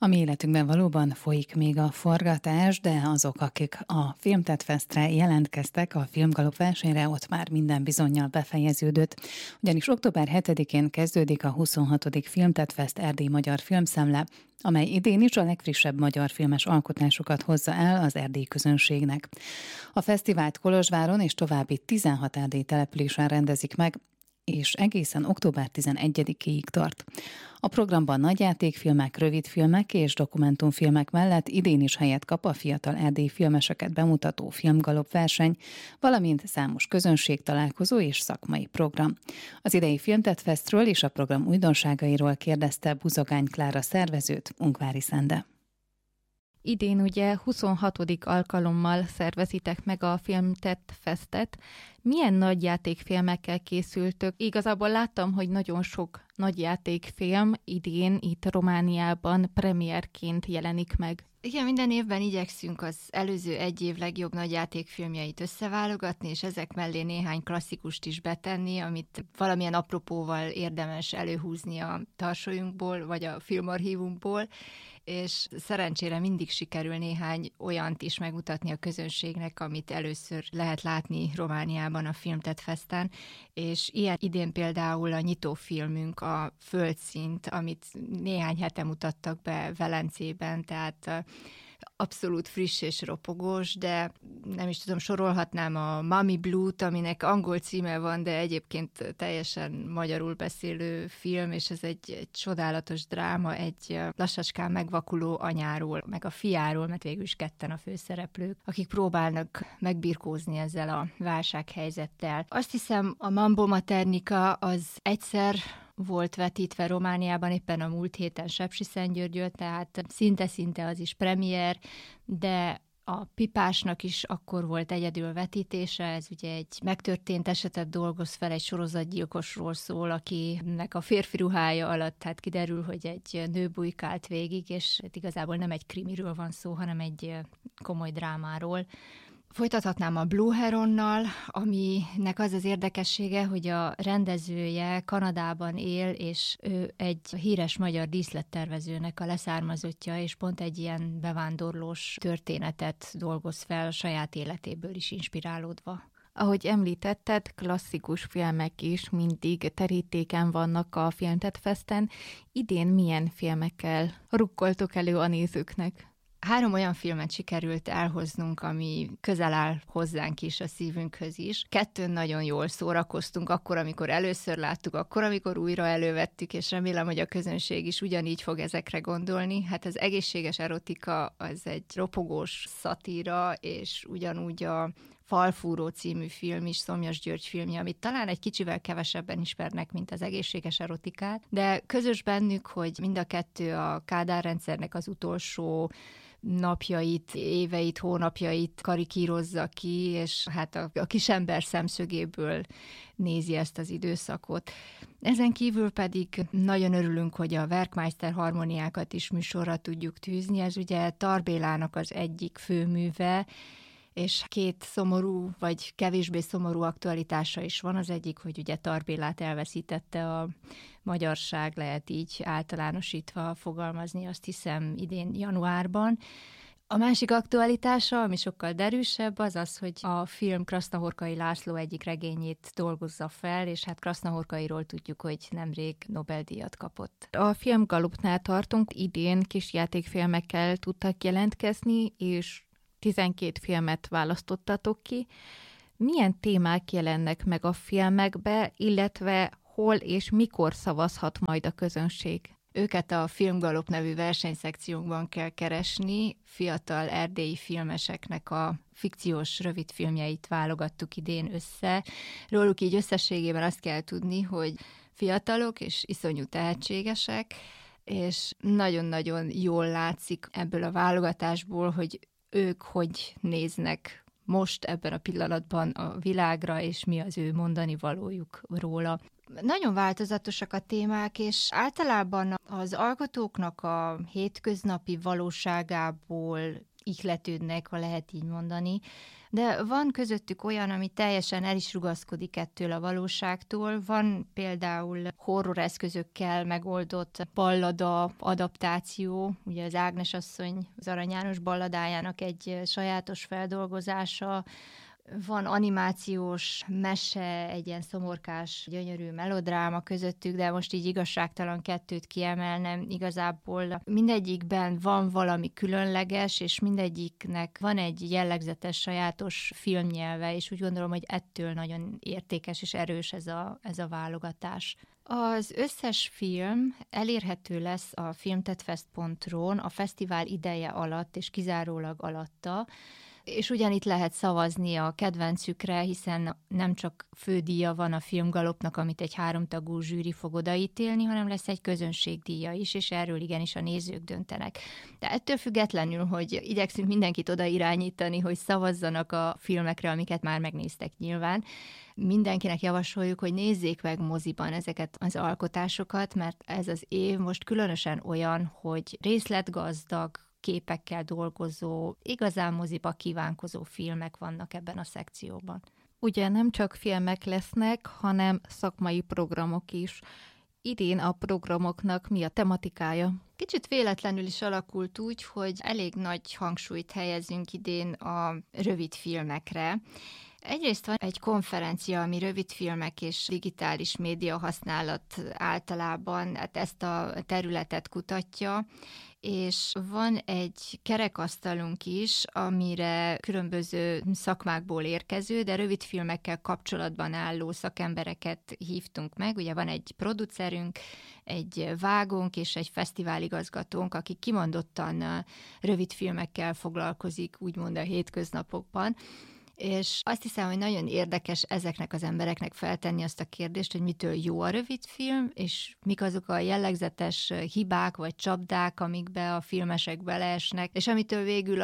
A mi életünkben valóban folyik még a forgatás, de azok, akik a Filmtett-Festre jelentkeztek, a Filmgalop versenyre, ott már minden bizonnyal befejeződött. Ugyanis október 7-én kezdődik a 26. Filmtett-Fest Erdély Magyar Filmszemle, amely idén is a legfrissebb magyar filmes alkotásokat hozza el az erdélyi közönségnek. A fesztivált Kolozsváron és további 16 erdélyi településen rendezik meg, és egészen október 11-ig tart. A programban nagyjátékfilmek, rövidfilmek és dokumentumfilmek mellett idén is helyet kap a fiatal erdélyi filmeseket bemutató filmgalop verseny, valamint számos közönségtalálkozó és szakmai program. Az idei Filmtett-Festről és a program újdonságairól kérdezte Buzogány Klára szervezőt, Ungvári Szende. Idén ugye 26. alkalommal szervezitek meg a Filmtett-Festet. Milyen nagyjátékfilmekkel készültök? Igazából láttam, hogy nagyon sok nagyjátékfilm idén itt Romániában premierként jelenik meg. Igen, minden évben igyekszünk az előző egy év legjobb nagyjátékfilmjeit összeválogatni, és ezek mellé néhány klasszikust is betenni, amit valamilyen apropóval érdemes előhúzni a tarsolyunkból, vagy a filmarchívumból, és szerencsére mindig sikerül néhány olyant is megmutatni a közönségnek, amit először lehet látni Romániában a Filmtett-Festen, és ilyen idén például a nyitófilmünk, a Földszint, amit néhány hete mutattak be Velencében, tehát abszolút friss és ropogós, de nem is tudom, sorolhatnám a Mommy Blue-t, aminek angol címe van, de egyébként teljesen magyarul beszélő film, és ez egy csodálatos dráma, egy lassacskán megvakuló anyáról, meg a fiáról, mert végül is ketten a főszereplők, akik próbálnak megbirkózni ezzel a válsághelyzettel. Azt hiszem, a Mambo Maternica az egyszer volt vetítve Romániában éppen a múlt héten Sepsiszentgyörgyön, tehát szinte-szinte az is premier, de a Pipásnak is akkor volt egyedül vetítése, ez ugye egy megtörtént esetet dolgoz fel, egy sorozatgyilkosról szól, akinek a férfi ruhája alatt hát kiderül, hogy egy nő bujkált végig, és igazából nem egy krimiről van szó, hanem egy komoly drámáról. Folytathatnám a Blue Heronnal, aminek az az érdekessége, hogy a rendezője Kanadában él, és ő egy híres magyar díszlettervezőnek a leszármazottja, és pont egy ilyen bevándorlós történetet dolgoz fel a saját életéből is inspirálódva. Ahogy említetted, klasszikus filmek is mindig terítéken vannak a Filmtett-Festen. Idén milyen filmekkel rukkoltok elő a nézőknek? 3 olyan filmet sikerült elhoznunk, ami közel áll hozzánk is, a szívünkhöz is. 2 nagyon jól szórakoztunk, akkor, amikor először láttuk, akkor, amikor újra elővettük, és remélem, hogy a közönség is ugyanígy fog ezekre gondolni. Hát az Egészséges erotika az egy ropogós szatíra, és ugyanúgy a Falfúró című film is, Szomjas György filmje, amit talán egy kicsivel kevesebben ismernek, mint az Egészséges erotikát, de közös bennük, hogy mind a 2 a Kádár rendszernek az utolsó napjait, éveit, hónapjait karikírozza ki, és hát a kisember szemszögéből nézi ezt az időszakot. Ezen kívül pedig nagyon örülünk, hogy a Werkmeister harmoniákat is műsorra tudjuk tűzni. Ez ugye Tar Bélának az egyik főműve, és 2 szomorú, vagy kevésbé szomorú aktualitása is van. Az egyik, hogy ugye Tar Bélát elveszítette a magyarság, lehet így általánosítva fogalmazni, azt hiszem idén januárban. A másik aktualitása, ami sokkal derűsebb, az az, hogy a film Krasznahorkai László egyik regényét dolgozza fel, és hát Krasznahorkairól tudjuk, hogy nemrég Nobel-díjat kapott. A Filmgalopnál tartunk, idén kisjátékfilmekkel tudtak jelentkezni, és 12 filmet választottatok ki. Milyen témák jelennek meg a filmekbe, illetve hol és mikor szavazhat majd a közönség? Őket a Filmgalop nevű versenyszekciónkban kell keresni. Fiatal erdélyi filmeseknek a fikciós rövidfilmjeit válogattuk idén össze. Róluk így összességében azt kell tudni, hogy fiatalok és iszonyú tehetségesek, és nagyon-nagyon jól látszik ebből a válogatásból, hogy ők hogy néznek most ebben a pillanatban a világra, és mi az ő mondani valójuk róla. Nagyon változatosak a témák, és általában az alkotóknak a hétköznapi valóságából ihletődnek, ha lehet így mondani. De van közöttük olyan, ami teljesen el is rugaszkodik ettől a valóságtól. Van például horror eszközökkel megoldott ballada adaptáció, ugye az Ágnes asszony az Arany János balladájának egy sajátos feldolgozása, van animációs mese, egy ilyen szomorkás, gyönyörű melodráma közöttük, de most így igazságtalan kettőt kiemelnem. Igazából mindegyikben van valami különleges, és mindegyiknek van egy jellegzetes, sajátos filmnyelve, és úgy gondolom, hogy ettől nagyon értékes és erős ez a válogatás. Az összes film elérhető lesz a filmtetfest.ru-n a fesztivál ideje alatt, és kizárólag alatta, és ugyanitt lehet szavazni a kedvencükre, hiszen nem csak fődíja van a Filmgalopnak, amit egy 3 tagú zsűri fog odaítélni, hanem lesz egy közönségdíja is, és erről igenis a nézők döntenek. De ettől függetlenül, hogy igyekszünk mindenkit oda irányítani, hogy szavazzanak a filmekre, amiket már megnéztek nyilván, mindenkinek javasoljuk, hogy nézzék meg moziban ezeket az alkotásokat, mert ez az év most különösen olyan, hogy részletgazdag, képekkel dolgozó, igazán moziba kívánkozó filmek vannak ebben a szekcióban. Ugye nem csak filmek lesznek, hanem szakmai programok is. Idén a programoknak mi a tematikája? Kicsit véletlenül is alakult úgy, hogy elég nagy hangsúlyt helyezünk idén a rövid filmekre. Egyrészt van egy konferencia, ami rövidfilmek és digitális média használat általában ezt a területet kutatja, és van egy kerekasztalunk is, amire különböző szakmákból érkező, de rövidfilmekkel kapcsolatban álló szakembereket hívtunk meg. Ugye van egy producerünk, egy vágónk és egy fesztiváligazgatónk, aki kimondottan rövidfilmekkel foglalkozik, úgymond a hétköznapokban. És azt hiszem, hogy nagyon érdekes ezeknek az embereknek feltenni azt a kérdést, hogy mitől jó a rövidfilm, és mik azok a jellegzetes hibák vagy csapdák, amikbe a filmesek beleesnek, és amitől végül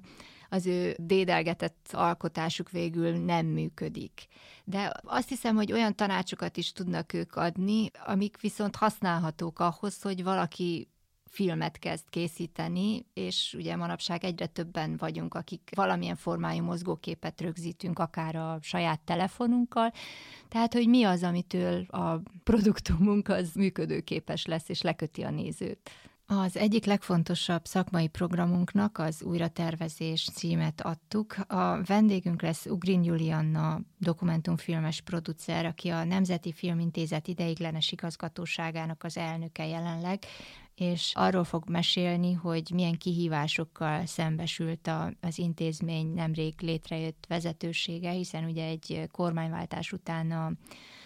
az ő dédelgetett alkotásuk végül nem működik. De azt hiszem, hogy olyan tanácsokat is tudnak ők adni, amik viszont használhatók ahhoz, hogy valaki filmet kezd készíteni, és ugye manapság egyre többen vagyunk, akik valamilyen formájú mozgóképet rögzítünk, akár a saját telefonunkkal, tehát, hogy mi az, amitől a produktumunk az működőképes lesz, és leköti a nézőt. Az egyik legfontosabb szakmai programunknak az újratervezés címet adtuk. A vendégünk lesz Ugrin Julianna, dokumentumfilmes producer, aki a Nemzeti Filmintézet ideiglenes igazgatóságának az elnöke jelenleg, és arról fog mesélni, hogy milyen kihívásokkal szembesült az intézmény nemrég létrejött vezetősége, hiszen ugye egy kormányváltás után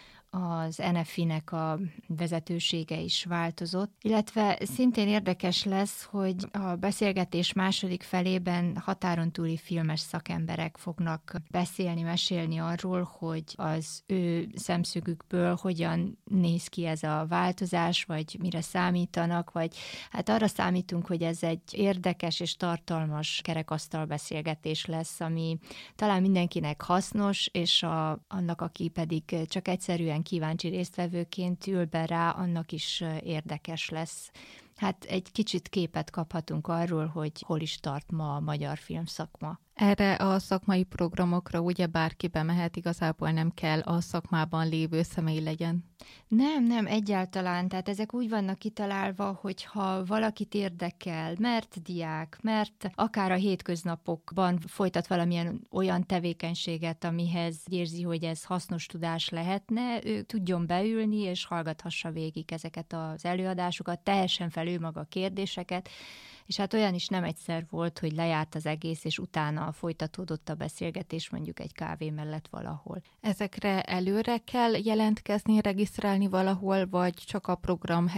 az NFI-nek a vezetősége is változott, illetve szintén érdekes lesz, hogy a beszélgetés második felében határon túli filmes szakemberek fognak beszélni, mesélni arról, hogy az ő szemszögükből hogyan néz ki ez a változás, vagy mire számítanak, vagy hát arra számítunk, hogy ez egy érdekes és tartalmas kerekasztal beszélgetés lesz, ami talán mindenkinek hasznos, és annak, aki pedig csak egyszerűen kíváncsi résztvevőként ül be rá, annak is érdekes lesz. Hát egy kicsit képet kaphatunk arról, hogy hol is tart ma a magyar filmszakma. Erre a szakmai programokra ugye bárki bemehet, igazából nem kell a szakmában lévő személy legyen. Nem, egyáltalán. Tehát ezek úgy vannak kitalálva, hogy ha valakit érdekel, mert diák, mert akár a hétköznapokban folytat valamilyen olyan tevékenységet, amihez érzi, hogy ez hasznos tudás lehetne, ő tudjon beülni és hallgathassa végig ezeket az előadásokat, teljesen fel ő maga kérdéseket, és hát olyan is nem egyszer volt, hogy lejárt az egész, és utána folytatódott a beszélgetés mondjuk egy kávé mellett valahol. Ezekre előre kell jelentkezni, regisztrálni valahol, vagy csak a program